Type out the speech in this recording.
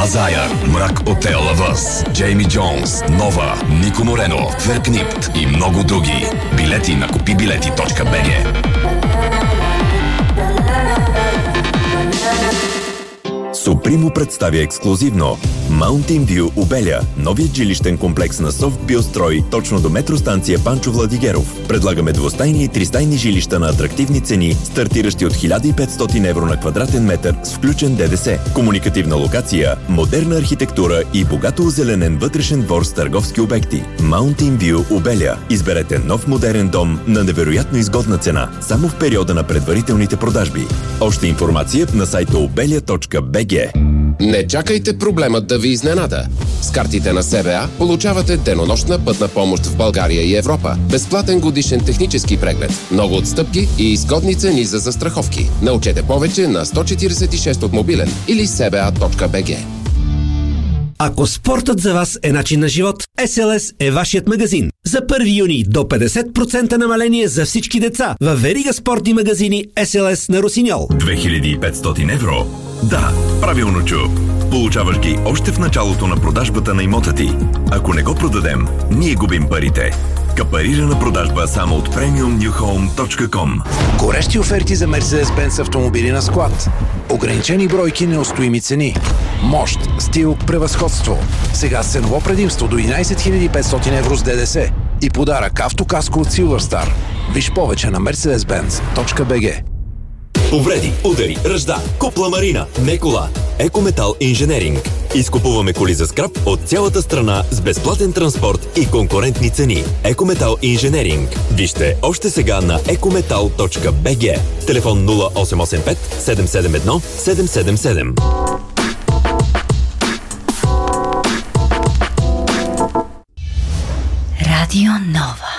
Базайер, Мрак от Лавъс, Джейми Джонс, Нова, Нико Морено, Феркнипт и много други. Билети на купибилети.bg. Супримо представя ексклузивно Mountain View Обеля, новият жилищен комплекс на Софт Биострой, точно до метростанция Панчо Владигеров. Предлагаме двустайни и тристайни жилища на атрактивни цени, стартиращи от 1500 евро на квадратен метър с включен ДДС. Комуникативна локация, модерна архитектура и богато озеленен вътрешен двор с търговски обекти. Mountain View Обеля. Изберете нов модерен дом на невероятно изгодна цена, само в периода на предварителните продажби. Още информация на сайта obelia.bg. Не чакайте проблемът да ви изненада. С картите на СБА получавате денонощна пътна помощ в България и Европа, безплатен годишен технически преглед, много отстъпки и изгодни цени за застраховки. Научете повече на 146 от мобилен или sba.bg. Ако спортът за вас е начин на живот, SLS е вашият магазин. За 1 юни до 50% намаление за всички деца във верига спортни магазини SLS на Росиньол. 2500 евро? Да, правилно чу. Получаваш ги още в началото на продажбата на имота ти. Ако не го продадем, ние губим парите. Капарирана продажба само от premiumnewhome.com. Горещи оферти за Mercedes-Benz автомобили на склад. Ограничени бройки, неустоими цени. Мощ, стил, превъзходство. Сега с ценово предимство до 11 500 евро с ДДС. И подарък автокаско от Silverstar. Виж повече на mercedes-benz.bg. Повреди, удари, ръжда, купла марина, не кола. Екометал Инженеринг. Изкупуваме коли за скрап от цялата страна с безплатен транспорт и конкурентни цени. Екометал Инженеринг. Вижте още сега на ecometal.bg. Телефон 0885 771 777. Радио Нова.